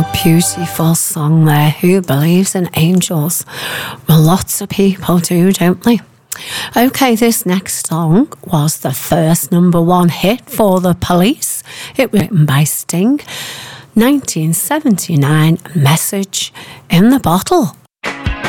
Beautiful song there. Who believes in angels? Well, lots of people do, don't they? Okay, this next song was the first #1 hit for The Police. It was written by Sting. 1979, Message in the Bottle.